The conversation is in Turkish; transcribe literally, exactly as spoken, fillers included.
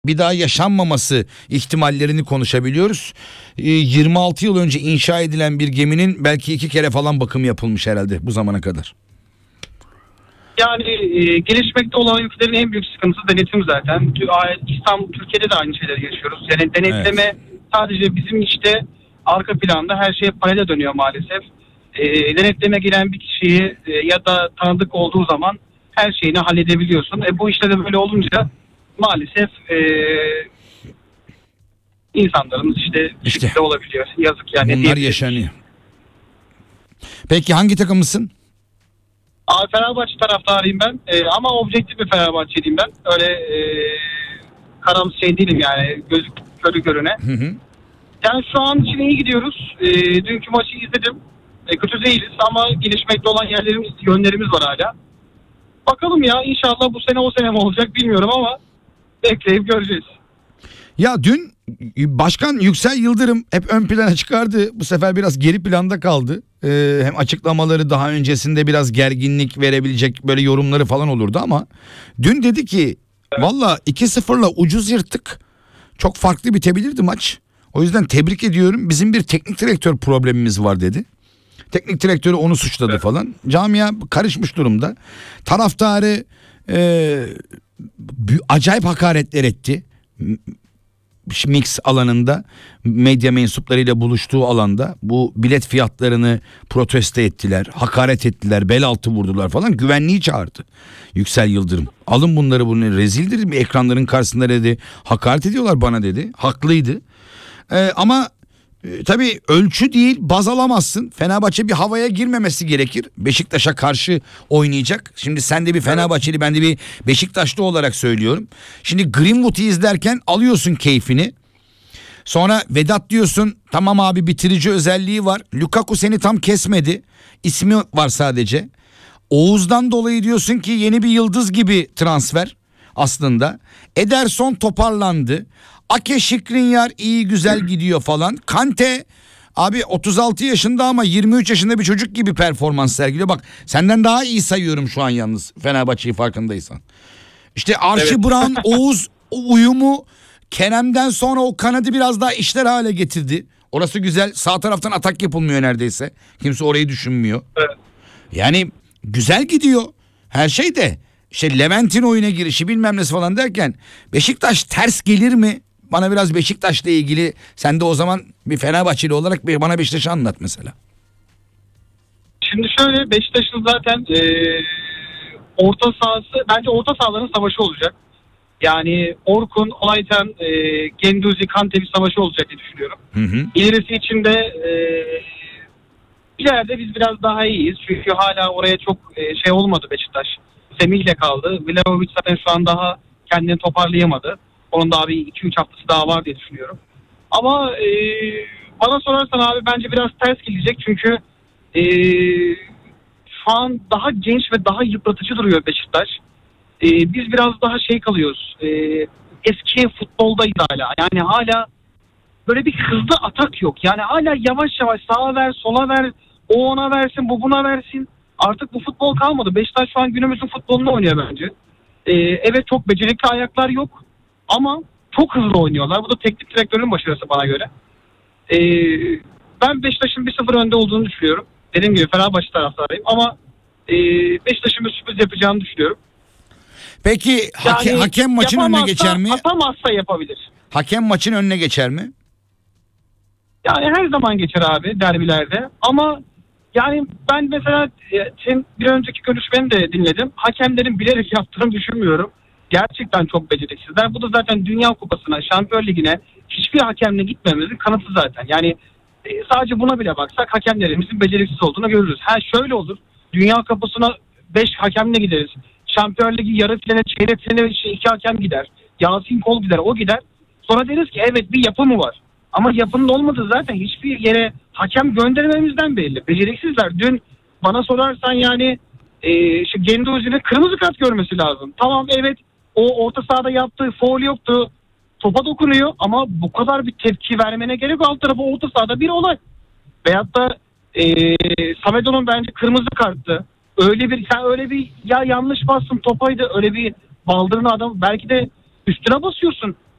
bir daha yaşanmaması ihtimallerini konuşabiliyoruz. yirmi altı yıl önce inşa edilen bir geminin belki iki kere falan bakım yapılmış herhalde bu zamana kadar. Yani e, gelişmekte olan ülkelerin en büyük sıkıntısı denetim zaten. İstanbul, Türkiye'de de aynı şeyleri yaşıyoruz. Yani denetleme evet. Sadece bizim işte arka planda her şey paralel dönüyor maalesef. E, denetleme gelen bir kişiyi e, ya da tanıdık olduğu zaman her şeyini halledebiliyorsun. E, bu işte de böyle olunca maalesef e, insanlarımız işte, işte şekilde olabiliyor. Yazık yani. Bunlar yaşanıyor. Peki hangi takımısın? Abi Fenerbahçe taraftarıyım ben ee, ama objektif bir Fenerbahçeliyim ben. Öyle e, karamsız şey değilim yani gözü körü görüne. Hı hı. Yani şu an için iyi gidiyoruz. E, dünkü maçı izledim. E, kötü değiliz ama gelişmekte olan yerlerimiz, yönlerimiz var hala. Bakalım ya inşallah bu sene o sene mi olacak bilmiyorum ama bekleyip göreceğiz. Ya dün Başkan Yüksel Yıldırım hep ön plana çıkardı. Bu sefer biraz geri planda kaldı. Ee, hem açıklamaları daha öncesinde biraz gerginlik verebilecek böyle yorumları falan olurdu ama dün dedi ki valla iki sıfırla ucuz yırttık. Çok farklı bitebilirdi maç. O yüzden tebrik ediyorum. Bizim bir teknik direktör problemimiz var dedi. Teknik direktörü onu suçladı evet. falan. Camia karışmış durumda. Taraftarı e, acayip hakaretler etti. Mix alanında, medya mensuplarıyla buluştuğu alanda bu bilet fiyatlarını protesto ettiler, hakaret ettiler, bel altı vurdular falan, güvenliği çağırdı Yüksel Yıldırım. Alın bunları, bunu rezildir, ekranların karşısında dedi, hakaret ediyorlar bana dedi, haklıydı. Ee, ama e, tabii ölçü değil, baz alamazsın. Fenerbahçe bir havaya girmemesi gerekir. Beşiktaş'a karşı oynayacak. Şimdi sen de bir Fenerbahçeli, ben de bir Beşiktaşlı olarak söylüyorum. Şimdi Greenwood'u izlerken alıyorsun keyfini. Sonra Vedat diyorsun, tamam abi bitirici özelliği var. Lukaku seni tam kesmedi. İsmi var sadece. Oğuz'dan dolayı diyorsun ki yeni bir yıldız gibi transfer aslında. Ederson toparlandı. Ake Şikrinyar iyi güzel gidiyor falan. Kante abi otuz altı yaşında ama yirmi üç yaşında bir çocuk gibi performans sergiliyor. Bak senden daha iyi sayıyorum şu an yalnız Fenerbahçe'yi, farkındaysan. İşte Archie evet. Brown, Oğuz uyumu, Kerem'den sonra o kanadı biraz daha işler hale getirdi. Orası güzel, sağ taraftan atak yapılmıyor neredeyse. Kimse orayı düşünmüyor. Evet. Yani güzel gidiyor her şey de. İşte Levent'in oyuna girişi bilmem nesi falan derken Beşiktaş ters gelir mi? Bana biraz Beşiktaş'la ilgili, sen de o zaman bir Fenerbahçeli olarak bir bana Beşiktaş'ı anlat mesela. Şimdi şöyle, Beşiktaş'ın zaten e, orta sahası bence orta sahaların savaşı olacak. Yani Orkun, Olayten, e, Genduzi, Kante bir savaşı olacak diye düşünüyorum. Hı hı. İlerisi için de e, ileride biz biraz daha iyiyiz. Çünkü hala oraya çok e, şey olmadı Beşiktaş. Semih'le kaldı. Vlahovic zaten şu an daha kendini toparlayamadı. Onun da abi iki üç haftası daha var diye düşünüyorum. Ama e, bana sorarsan abi bence biraz ters gelecek. Çünkü e, şu an daha genç ve daha yıpratıcı duruyor Beşiktaş. E, biz biraz daha şey kalıyoruz. E, eski futboldayız hala. Yani hala böyle bir hızlı atak yok. Yani hala yavaş yavaş sağa ver, sola ver. O ona versin, bu buna versin. Artık bu futbol kalmadı. Beşiktaş şu an günümüzün futbolunu oynuyor bence. E, evet çok becerikli ayaklar yok. Ama çok hızlı oynuyorlar. Bu da teknik direktörün başarısı bana göre. Ee, ben Beşiktaş'ın bir sıfır önde olduğunu düşünüyorum. Dediğim gibi Fenerbahçe taraftarıyım ama e, Beşiktaş'ın bir sürpriz yapacağını düşünüyorum. Peki hake, yani, hakem maçın önüne geçer mi? Atamazsa yapabilir. Hakem maçın önüne geçer mi? Yani her zaman geçer abi derbilerde. Ama yani ben mesela senin bir önceki görüşmeni de dinledim. Hakemlerin bilerek yaptığını düşünmüyorum. Gerçekten çok beceriksizler. Bu da zaten Dünya Kupası'na, Şampiyon Ligi'ne hiçbir hakemle gitmememizin kanıtı zaten. Yani e, sadece buna bile baksak hakemlerimizin beceriksiz olduğunu görürüz. Ha şöyle olur. Dünya Kupası'na beş hakemle gideriz. Şampiyon Ligi yarı finale, çeyrek finale işte iki hakem gider. Yasin Kol gider, o gider. Sonra deriz ki evet bir yapı mı var? Ama yapının olmadığı zaten hiçbir yere hakem göndermemizden belli. Beceriksizler. Dün bana sorarsan yani e, şu Genduzi'nin kırmızı kart görmesi lazım. Tamam evet. O orta sahada yaptığı faul yoktu. Topa dokunuyor ama bu kadar bir tepki vermene gerek yok. Alt tarafı orta sahada bir olay. Veyahut da e, Samedo'nun bence kırmızı karttı. Öyle bir sen öyle bir ya yanlış bastın topaydı. Öyle bir baldırın adam belki de üstüne basıyorsun.